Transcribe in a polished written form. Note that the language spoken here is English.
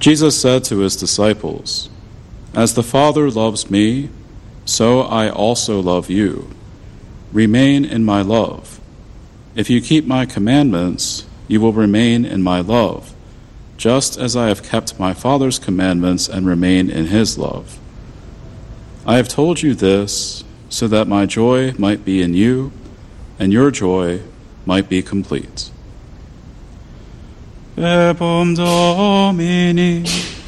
Jesus said to his disciples, "As the Father loves me, so I also love you. Remain in my love. If you keep my commandments, you will remain in my love, just as I have kept my Father's commandments and remain in his love. I have told you this so that my joy might be in you and your joy might be complete." Verbum Domini.